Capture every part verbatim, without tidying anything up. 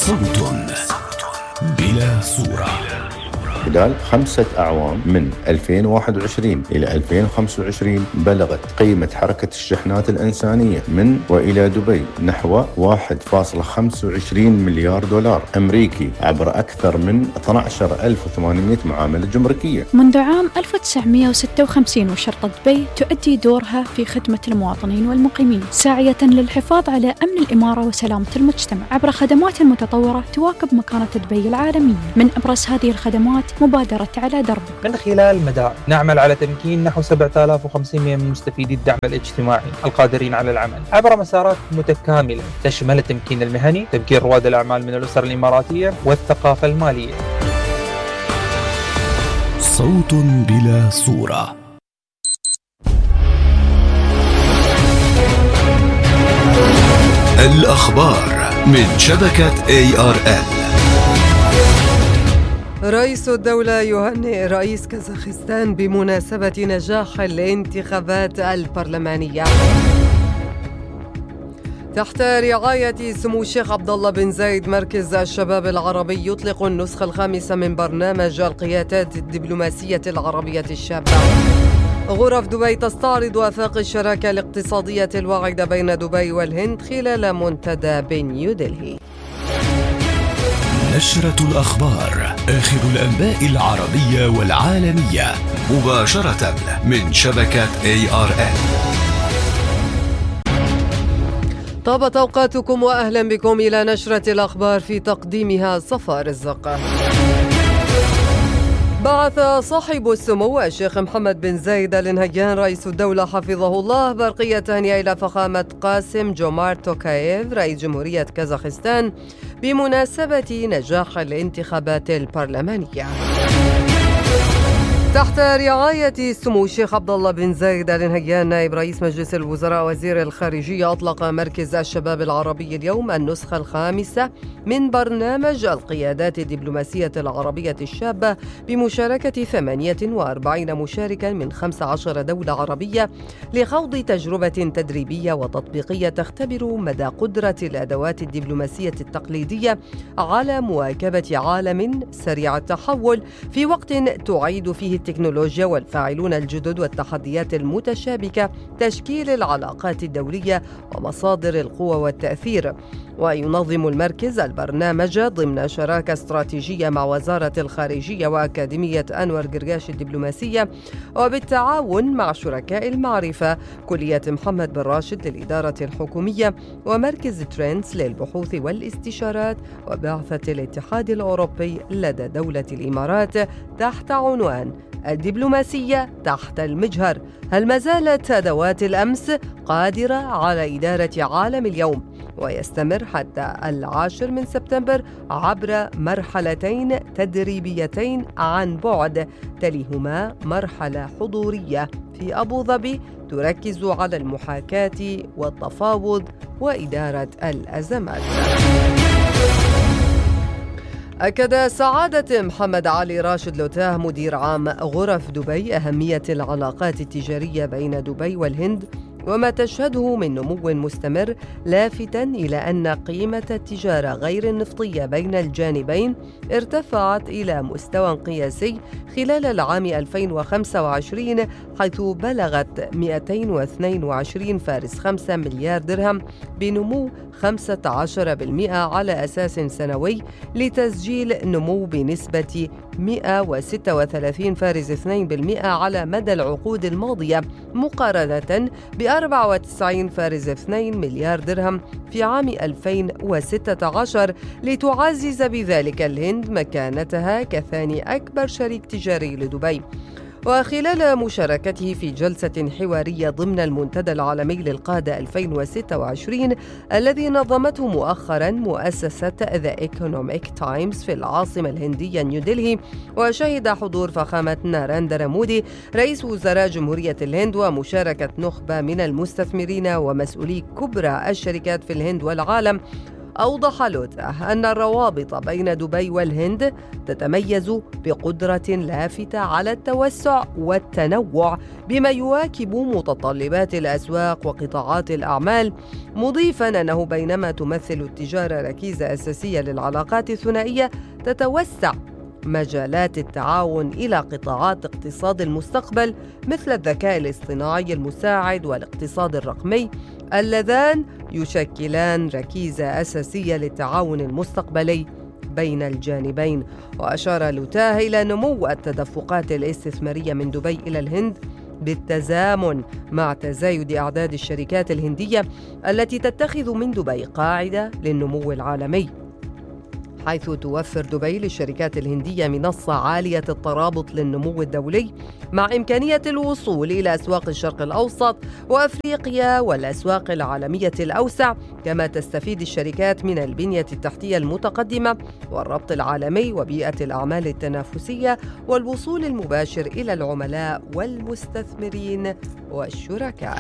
صوت بلا صورة. خلال خمسة أعوام من ألفين وواحد وعشرين إلى ألفين وخمسة وعشرين بلغت قيمة حركة الشحنات الإنسانية من وإلى دبي نحو واحد فاصلة خمسة وعشرين مليار دولار أمريكي عبر أكثر من اثني عشر ألف وثمانمائة معاملة جمركية. منذ عام ألف وتسعمائة وستة وخمسين وشرطة دبي تؤدي دورها في خدمة المواطنين والمقيمين، ساعية للحفاظ على أمن الإمارة وسلامة المجتمع عبر خدمات متطورة تواكب مكانة دبي العالمية. من أبرز هذه الخدمات مبادرة على درب. من خلال مدار نعمل على تمكين نحو سبعة آلاف وخمسمائة من مستفيدي الدعم الاجتماعي القادرين على العمل عبر مسارات متكاملة تشمل التمكين المهني، تمكين رواد الأعمال من الأسر الإماراتية، والثقافة المالية. صوت بلا صورة. الأخبار من شبكة إيه آر إل. رئيس الدولة يهنئ رئيس كازاخستان بمناسبة نجاح الانتخابات البرلمانية. تحت رعاية سمو الشيخ عبد الله بن زايد، مركز الشباب العربي يطلق النسخة الخامسة من برنامج القيادات الدبلوماسية العربية الشابة. غرف دبي تستعرض آفاق الشراكة الاقتصادية الواعدة بين دبي والهند خلال منتدى بنيودلهي. نشرة الأخبار، آخر الأنباء العربية والعالمية مباشرة من شبكة إيه آر إل. طابت أوقاتكم وأهلا بكم إلى نشرة الأخبار، في تقديمها صفاء رزق. بعث صاحب السمو الشيخ محمد بن زايد آل نهيان رئيس الدولة حفظه الله برقية تهنئة إلى فخامة قاسم جومارت توكاييف رئيس جمهورية كازاخستان بمناسبة نجاح الانتخابات البرلمانية. تحت رعاية سمو الشيخ عبد الله بن زايد آل نهيان نائب رئيس مجلس الوزراء وزير الخارجية، أطلق مركز الشباب العربي اليوم النسخة الخامسة من برنامج القيادات الدبلوماسية العربية الشابة بمشاركة ثمانية وأربعين مشاركا من خمس عشرة دولة عربية لخوض تجربة تدريبية وتطبيقية تختبر مدى قدرة الأدوات الدبلوماسية التقليدية على مواكبة عالم سريع التحول في وقت تعيد فيه التكنولوجيا والفاعلون الجدد والتحديات المتشابكة تشكيل العلاقات الدولية ومصادر القوة والتأثير. وينظم المركز البرنامج ضمن شراكة استراتيجية مع وزارة الخارجية وأكاديمية أنور قرقاش الدبلوماسية، وبالتعاون مع شركاء المعرفة كلية محمد بن راشد للإدارة الحكومية ومركز ترينس للبحوث والاستشارات وبعثة الاتحاد الأوروبي لدى دولة الإمارات تحت عنوان الدبلوماسية تحت المجهر. هل ما زالت أدوات الأمس قادرة على إدارة عالم اليوم؟ ويستمر حتى العاشر من سبتمبر عبر مرحلتين تدريبيتين عن بعد، تليهما مرحلة حضورية في أبو ظبي تركز على المحاكاة والتفاوض وإدارة الأزمات. أكد سعادة محمد علي راشد لوتاه مدير عام غرف دبي أهمية العلاقات التجارية بين دبي والهند وما تشهده من نمو مستمر، لافتاً إلى أن قيمة التجارة غير النفطية بين الجانبين ارتفعت إلى مستوى قياسي خلال العام ألفين وخمسة وعشرين، حيث بلغت مئتين واثنين وعشرين فاصلة خمسة مليار درهم بنمو خمسة عشر بالمئة على أساس سنوي، لتسجيل نمو بنسبة مئة وستة وثلاثين فاصلة اثنين بالمئة على مدى العقود الماضية، مقارنة ب أربعة وتسعين فاصلة اثنين مليار درهم في عام ألفين وستة عشر، لتعزز بذلك الهند مكانتها كثاني أكبر شريك تجاري لدبي. وخلال مشاركته في جلسة حوارية ضمن المنتدى العالمي للقادة ألفين وستة وعشرين الذي نظمته مؤخرا مؤسسة ذا إيكونوميك تايمز في العاصمة الهندية نيودلهي، وشهد حضور فخامة ناراندرا مودي رئيس وزراء جمهورية الهند ومشاركة نخبة من المستثمرين ومسؤولي كبرى الشركات في الهند والعالم، أوضح لوتا أن الروابط بين دبي والهند تتميز بقدرة لافتة على التوسع والتنوع بما يواكب متطلبات الأسواق وقطاعات الأعمال، مضيفاً أنه بينما تمثل التجارة ركيزة أساسية للعلاقات الثنائية، تتوسع مجالات التعاون إلى قطاعات اقتصاد المستقبل مثل الذكاء الاصطناعي المساعد والاقتصاد الرقمي، اللذان يشكلان ركيزة أساسية للتعاون المستقبلي بين الجانبين. وأشار لوتاه إلى نمو التدفقات الاستثمارية من دبي إلى الهند بالتزامن مع تزايد أعداد الشركات الهندية التي تتخذ من دبي قاعدة للنمو العالمي، حيث توفر دبي للشركات الهندية منصة عالية الترابط للنمو الدولي مع إمكانية الوصول إلى أسواق الشرق الأوسط وأفريقيا والأسواق العالمية الأوسع، كما تستفيد الشركات من البنية التحتية المتقدمة والربط العالمي وبيئة الأعمال التنافسية والوصول المباشر إلى العملاء والمستثمرين والشركاء.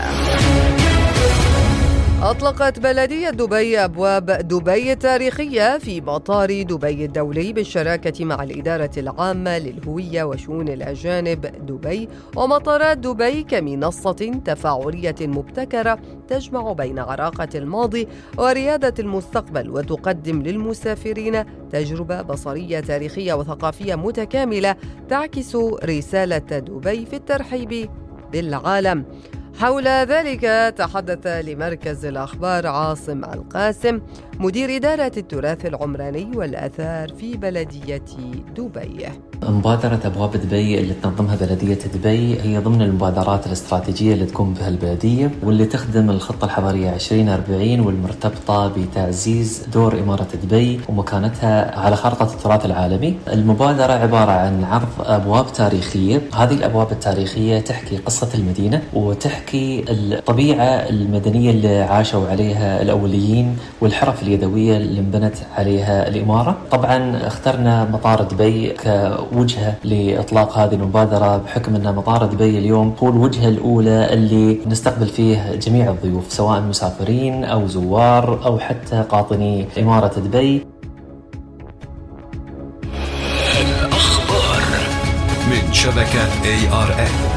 أطلقت بلدية دبي أبواب دبي التاريخية في مطار دبي الدولي بالشراكة مع الإدارة العامة للهوية وشؤون الأجانب دبي ومطارات دبي كمنصة تفاعلية مبتكرة تجمع بين عراقة الماضي وريادة المستقبل، وتقدم للمسافرين تجربة بصرية تاريخية وثقافية متكاملة تعكس رسالة دبي في الترحيب بالعالم. حول ذلك تحدث لمركز الأخبار عاصم القاسم مدير إدارة التراث العمراني والآثار في بلدية دبي. مبادرة أبواب دبي اللي تنظمها بلدية دبي هي ضمن المبادرات الاستراتيجية اللي تقوم بها البلدية واللي تخدم الخطة الحضرية عشرين أربعين والمرتبطة بتعزيز دور إمارة دبي ومكانتها على خارطة التراث العالمي. المبادرة عبارة عن عرض أبواب تاريخية، هذه الأبواب التاريخية تحكي قصة المدينة وتحكي الطبيعة المدنية اللي عاشوا عليها الأوليين والحرف اليدوية اللي انبنت عليها الإمارة. طبعا اخترنا مطار دبي كوجهة لإطلاق هذه المبادرة بحكم أن مطار دبي اليوم هو الوجهة الأولى اللي نستقبل فيه جميع الضيوف سواء مسافرين أو زوار أو حتى قاطني إمارة دبي. الأخبار من شبكة إيه آر إن.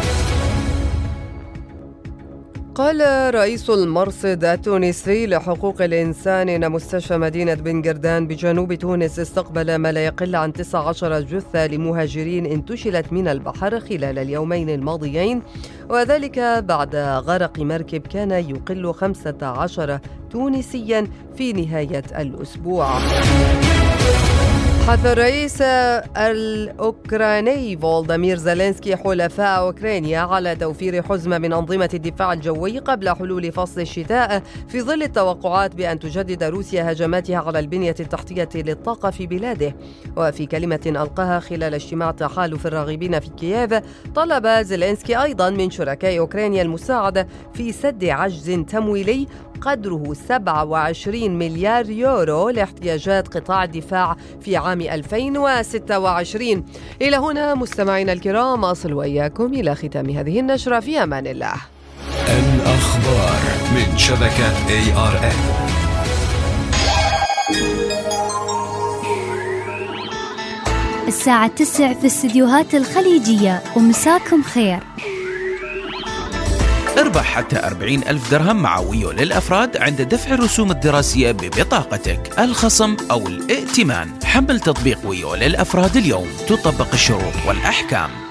قال رئيس المرصد التونسي لحقوق الإنسان إن مستشفى مدينة بن قردان بجنوب تونس استقبل ما لا يقل عن تسعة عشر جثة لمهاجرين انتشلت من البحر خلال اليومين الماضيين، وذلك بعد غرق مركب كان يقل خمسة عشر تونسيا في نهاية الأسبوع. حث الرئيس الأوكراني فولوديمير زيلينسكي حلفاء أوكرانيا على توفير حزمة من أنظمة الدفاع الجوي قبل حلول فصل الشتاء في ظل التوقعات بأن تجدد روسيا هجماتها على البنية التحتية للطاقة في بلاده. وفي كلمة ألقاها خلال اجتماع تحالف الراغبين في كييف، طلب زيلينسكي أيضا من شركاء أوكرانيا المساعدة في سد عجز تمويلي قدره سبعة وعشرين مليار يورو لاحتياجات قطاع الدفاع في عام ألفين وستة وعشرين. إلى هنا مستمعينا الكرام أصل وإياكم إلى ختام هذه النشرة، في أمان الله. الأخبار من شبكة إيه آر إن. الساعة تسع في الاستديوهات الخليجية، ومساكم خير. اربح حتى أربعين ألف درهم مع ويو للأفراد عند دفع الرسوم الدراسية ببطاقتك، الخصم أو الائتمان. حمل تطبيق ويو للأفراد اليوم، تطبق الشروط والأحكام.